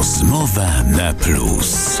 Rozmowa na plus.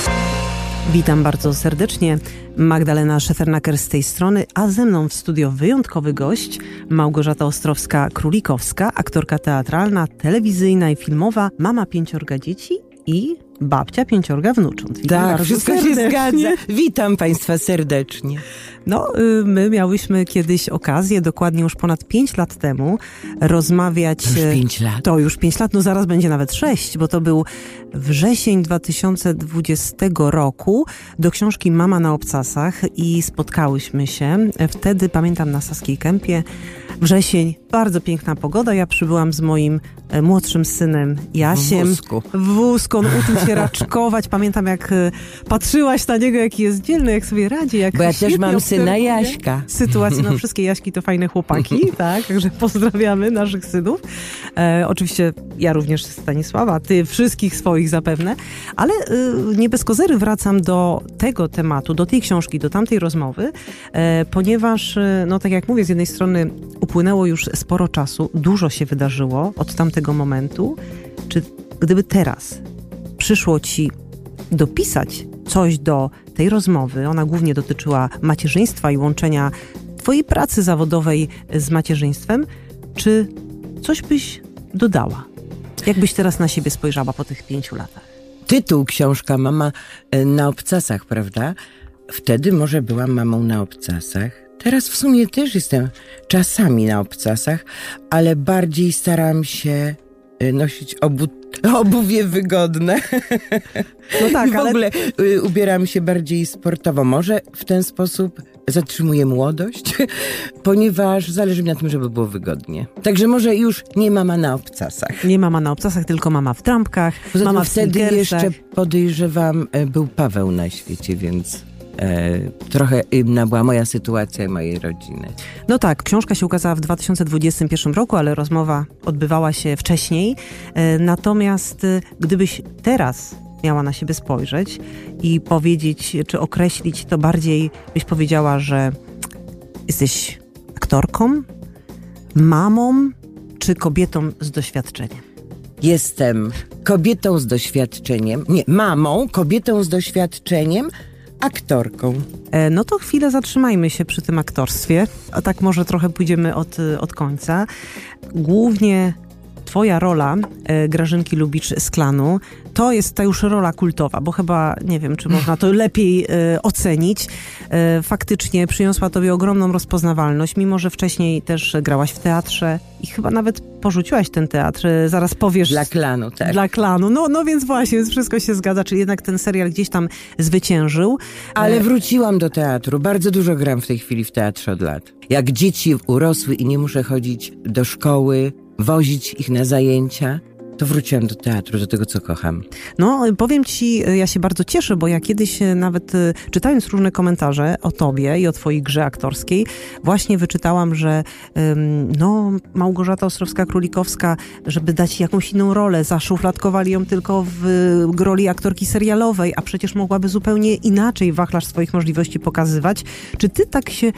Witam bardzo serdecznie. Magdalena Szefernaker z tej strony, a ze mną w studio wyjątkowy gość, Małgorzata Ostrowska-Królikowska, aktorka teatralna, telewizyjna i filmowa, mama 5 dzieci i babcia 5 wnucząt. Tak, wszystko się zgadza. Witam Państwa serdecznie. No, my miałyśmy kiedyś okazję, dokładnie już ponad 5 lat temu, rozmawiać... Już 5 lat. To już 5 lat, no zaraz będzie nawet 6, bo to był wrzesień 2020 roku do książki Mama na obcasach i spotkałyśmy się. Wtedy, pamiętam, na Saskiej Kępie. Wrzesień, bardzo piękna pogoda. Ja przybyłam z moim młodszym synem Jasiem. W wózku. On uczył się raczkować. Pamiętam, jak patrzyłaś na niego, jaki jest dzielny, jak sobie radzi. Jak bo ja też mam syna Jaśka. Sytuacji, no wszystkie Jaśki to fajne chłopaki, tak? Także pozdrawiamy naszych synów. Oczywiście ja również Stanisława, ty wszystkich swoich zapewne. Ale nie bez kozery wracam do tego tematu, do tej książki, do tamtej rozmowy, ponieważ, no tak jak mówię, z jednej strony upłynęło już sporo czasu, dużo się wydarzyło od tamtego momentu. Czy gdyby teraz przyszło ci dopisać coś do tej rozmowy, ona głównie dotyczyła macierzyństwa i łączenia twojej pracy zawodowej z macierzyństwem, czy coś byś dodała? Jak byś teraz na siebie spojrzała po tych 5 latach? Tytuł książka Mama na obcasach, prawda? Wtedy może byłam mamą na obcasach. Teraz w sumie też jestem czasami na obcasach, ale bardziej staram się nosić obuwie wygodne. No tak, I w ogóle ubieram się bardziej sportowo. Może w ten sposób zatrzymuję młodość, ponieważ zależy mi na tym, żeby było wygodnie. Także może już nie mama na obcasach. Nie mama na obcasach, tylko mama w trampkach, poza mama tym w wtedy sneakersach. jeszcze podejrzewam, był Paweł na świecie, więc trochę inna była moja sytuacja i mojej rodziny. No tak, książka się ukazała w 2021 roku, ale rozmowa odbywała się wcześniej. Natomiast gdybyś teraz miała na siebie spojrzeć i powiedzieć, czy określić, to bardziej byś powiedziała, że jesteś aktorką, mamą, czy kobietą z doświadczeniem? Jestem kobietą z doświadczeniem, mamą, kobietą z doświadczeniem, aktorką. No to chwilę zatrzymajmy się przy tym aktorstwie, a tak może trochę pójdziemy od końca. Głównie twoja rola Grażynki Lubicz z Klanu to jest ta już rola kultowa, bo chyba, nie wiem, czy można to lepiej ocenić. Faktycznie przyniosła tobie ogromną rozpoznawalność, mimo że wcześniej też grałaś w teatrze i chyba nawet porzuciłaś ten teatr. Zaraz powiesz... Dla Klanu, tak. Dla Klanu. No więc właśnie, wszystko się zgadza, czyli jednak ten serial gdzieś tam zwyciężył. Ale wróciłam do teatru. Bardzo dużo gram w tej chwili w teatrze od lat. Jak dzieci urosły i nie muszę chodzić do szkoły, wozić ich na zajęcia, to wróciłam do teatru, do tego, co kocham. No, powiem ci, ja się bardzo cieszę, bo ja kiedyś nawet czytając różne komentarze o tobie i o twojej grze aktorskiej, właśnie wyczytałam, że Małgorzata Ostrowska-Królikowska, żeby dać jakąś inną rolę, zaszufladkowali ją tylko w roli aktorki serialowej, a przecież mogłaby zupełnie inaczej wachlarz swoich możliwości pokazywać. Czy ty tak się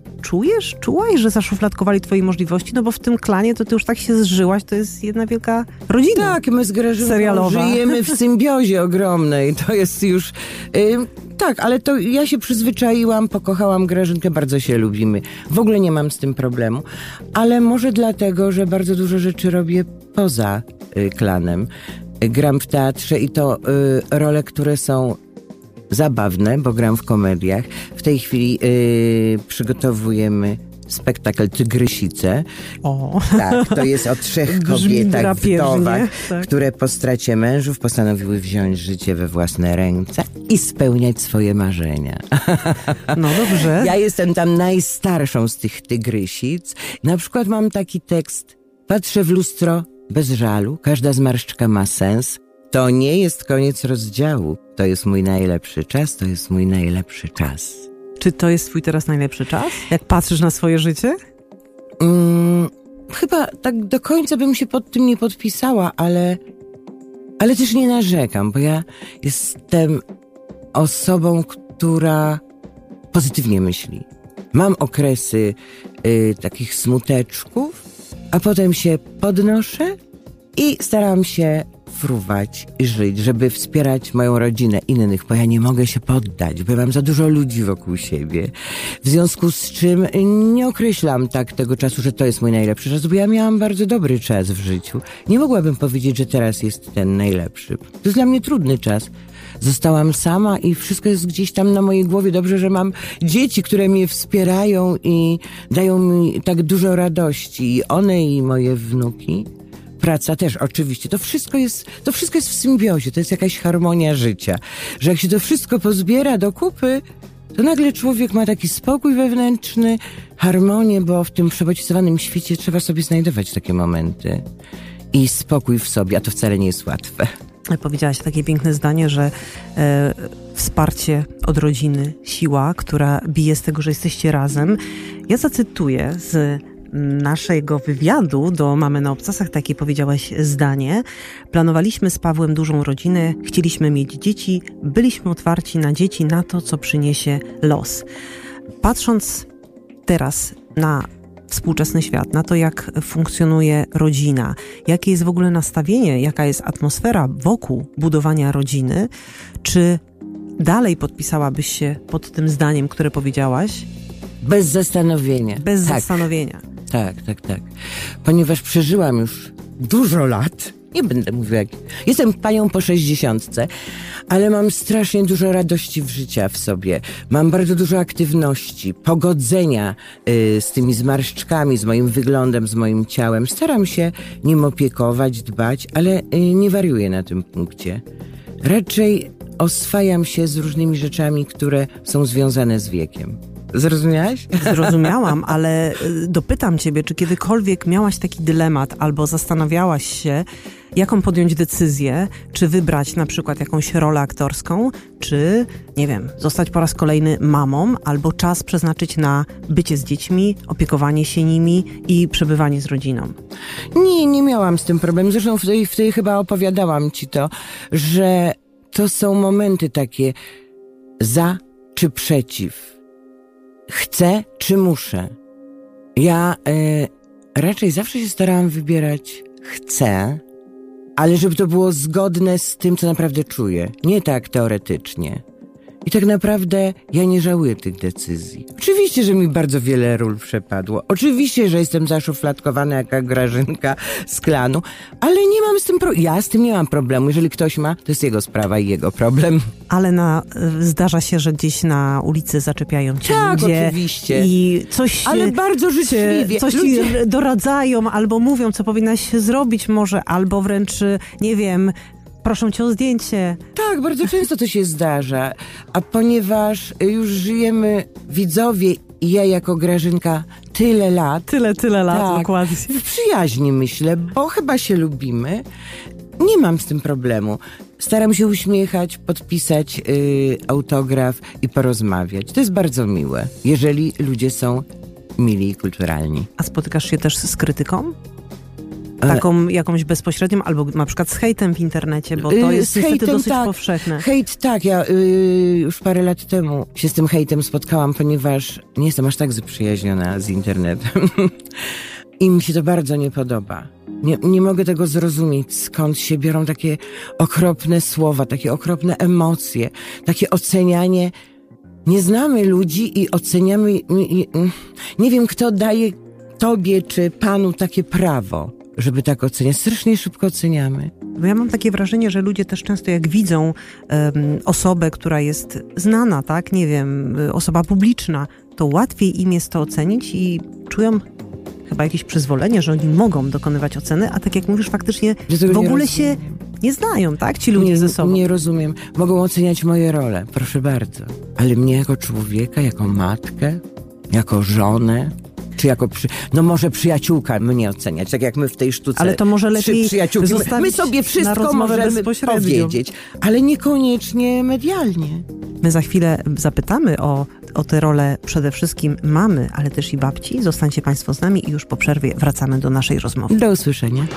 czułaś, że zaszufladkowali twoje możliwości? No bo w tym Klanie to ty już tak się zżyłaś, to jest jedna wielka rodzina. Tak, my z Grażynką serialowa. Żyjemy w symbiozie ogromnej. To jest już... tak, ale to ja się przyzwyczaiłam, pokochałam Grażynkę, bardzo się lubimy. W ogóle nie mam z tym problemu. Ale może dlatego, że bardzo dużo rzeczy robię poza Klanem. Gram w teatrze i to role, które są zabawne, bo gram w komediach. W tej chwili przygotowujemy spektakl Tygrysice. O. Tak, to jest o 3 kobietach wdowach, tak, które po stracie mężów postanowiły wziąć życie we własne ręce i spełniać swoje marzenia. No dobrze. Ja jestem tam najstarszą z tych tygrysic. Na przykład mam taki tekst. Patrzę w lustro bez żalu, każda zmarszczka ma sens. To nie jest koniec rozdziału. To jest mój najlepszy czas, to jest mój najlepszy czas. Czy to jest twój teraz najlepszy czas? Jak patrzysz na swoje życie? Chyba tak do końca bym się pod tym nie podpisała, ale też nie narzekam, bo ja jestem osobą, która pozytywnie myśli. Mam okresy takich smuteczków, a potem się podnoszę i staram się fruwać i żyć, żeby wspierać moją rodzinę, innych, bo ja nie mogę się poddać, bo ja mam za dużo ludzi wokół siebie. W związku z czym nie określam tak tego czasu, że to jest mój najlepszy czas, bo ja miałam bardzo dobry czas w życiu. Nie mogłabym powiedzieć, że teraz jest ten najlepszy. To jest dla mnie trudny czas. Zostałam sama i wszystko jest gdzieś tam na mojej głowie. Dobrze, że mam dzieci, które mnie wspierają i dają mi tak dużo radości. I one i moje wnuki. Praca też, oczywiście. To wszystko jest w symbiozie. To jest jakaś harmonia życia. Że jak się to wszystko pozbiera do kupy, to nagle człowiek ma taki spokój wewnętrzny, harmonię, bo w tym przebodźcowanym świecie trzeba sobie znajdować takie momenty. I spokój w sobie, a to wcale nie jest łatwe. Powiedziałaś takie piękne zdanie, że wsparcie od rodziny, siła, która bije z tego, że jesteście razem. Ja zacytuję z naszego wywiadu do Mamy na Obcasach takie powiedziałaś zdanie. Planowaliśmy z Pawłem dużą rodzinę, chcieliśmy mieć dzieci, byliśmy otwarci na dzieci, na to, co przyniesie los. Patrząc teraz na współczesny świat, na to, jak funkcjonuje rodzina, jakie jest w ogóle nastawienie, jaka jest atmosfera wokół budowania rodziny, czy dalej podpisałabyś się pod tym zdaniem, które powiedziałaś? Bez zastanowienia. Bez zastanowienia. Tak. Ponieważ przeżyłam już dużo lat, nie będę mówiła, jestem panią po 60, ale mam strasznie dużo radości w życia w sobie. Mam bardzo dużo aktywności, pogodzenia z tymi zmarszczkami, z moim wyglądem, z moim ciałem. Staram się nim opiekować, dbać, ale nie wariuję na tym punkcie. Raczej oswajam się z różnymi rzeczami, które są związane z wiekiem. Zrozumiałaś? Zrozumiałam, ale dopytam ciebie, czy kiedykolwiek miałaś taki dylemat albo zastanawiałaś się, jaką podjąć decyzję, czy wybrać na przykład jakąś rolę aktorską, czy, nie wiem, zostać po raz kolejny mamą, albo czas przeznaczyć na bycie z dziećmi, opiekowanie się nimi i przebywanie z rodziną? Nie miałam z tym problemu. Zresztą wtedy chyba opowiadałam ci to, że to są momenty takie za czy przeciw. Chcę czy muszę? Ja raczej zawsze się starałam wybierać chcę, ale żeby to było zgodne z tym, co naprawdę czuję. Nie tak teoretycznie. I tak naprawdę ja nie żałuję tych decyzji. Oczywiście, że mi bardzo wiele ról przepadło. Oczywiście, że jestem zaszufladkowana jaka Grażynka z klanu, ale nie mam z tym ja z tym nie mam problemu. Jeżeli ktoś ma, to jest jego sprawa i jego problem. Ale zdarza się, że gdzieś na ulicy zaczepiają cię tak, ludzie oczywiście. I coś ale bardzo życzliwie. Coś ci doradzają albo mówią, co powinnaś zrobić może, albo wręcz, nie wiem, proszą cię o zdjęcie. Tak, bardzo często to się zdarza. A ponieważ już żyjemy, widzowie i ja jako Grażynka, tyle lat. Tyle lat, tak, dokładnie. W przyjaźni myślę, bo chyba się lubimy. Nie mam z tym problemu. Staram się uśmiechać, podpisać autograf i porozmawiać. To jest bardzo miłe, jeżeli ludzie są mili i kulturalni. A spotykasz się też z krytyką? Taką jakąś bezpośrednią, albo na przykład z hejtem w internecie, bo to jest niestety dosyć powszechne. Hejt tak, ja już parę lat temu się z tym hejtem spotkałam, ponieważ nie jestem aż tak zaprzyjaźniona z internetem. I mi się to bardzo nie podoba. Nie mogę tego zrozumieć, skąd się biorą takie okropne słowa, takie okropne emocje, takie ocenianie. Nie znamy ludzi i oceniamy. Nie wiem, kto daje tobie czy panu takie prawo, żeby tak oceniać. Strasznie szybko oceniamy. Bo ja mam takie wrażenie, że ludzie też często jak widzą osobę, która jest znana, tak, nie wiem, osoba publiczna, to łatwiej im jest to ocenić i czują chyba jakieś przyzwolenie, że oni mogą dokonywać oceny, a tak jak mówisz, faktycznie w ogóle się nie znają, tak, ci ludzie ze sobą. Nie rozumiem. Mogą oceniać moje role, proszę bardzo. Ale mnie jako człowieka, jako matkę, jako żonę, czy jako może przyjaciółka mnie oceniać, tak jak my w tej sztuce. Ale to może lepiej my sobie wszystko możemy powiedzieć, ale niekoniecznie medialnie. My za chwilę zapytamy o tę rolę przede wszystkim mamy, ale też i babci. Zostańcie Państwo z nami i już po przerwie wracamy do naszej rozmowy. Do usłyszenia.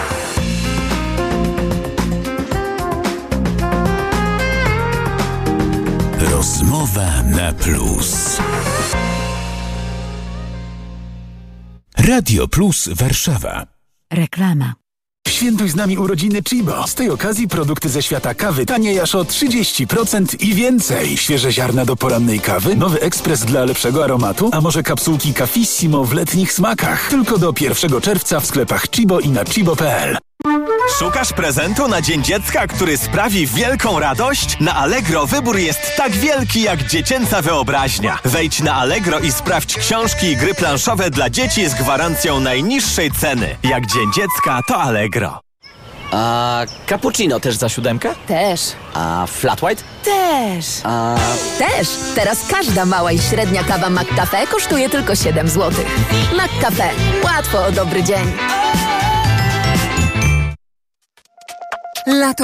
Rozmowa na plus. Radio Plus Warszawa. Reklama. Świętuj z nami urodziny Chibo. Z tej okazji produkty ze świata kawy tanieją aż o 30% i więcej. Świeże ziarna do porannej kawy, nowy ekspres dla lepszego aromatu, a może kapsułki Cafissimo w letnich smakach. Tylko do 1 czerwca w sklepach Chibo i na chibo.pl. Szukasz prezentu na Dzień Dziecka, który sprawi wielką radość? Na Allegro wybór jest tak wielki jak dziecięca wyobraźnia. Wejdź na Allegro i sprawdź książki i gry planszowe dla dzieci z gwarancją najniższej ceny. Jak Dzień Dziecka, to Allegro. A cappuccino też za 7? Też. A flat white? Też. A... Też. Teraz każda mała i średnia kawa McCafe kosztuje tylko 7 zł. McCafe. Łatwo o dobry dzień. Lato